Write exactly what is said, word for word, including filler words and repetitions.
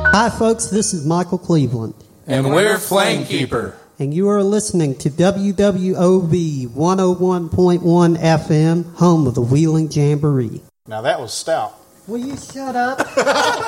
Hi, folks. This is Michael Cleveland. And we're Flamekeeper. And you are listening to W W O V one oh one point one F M, home of the Wheeling Jamboree. Now that was stout. Will you shut up?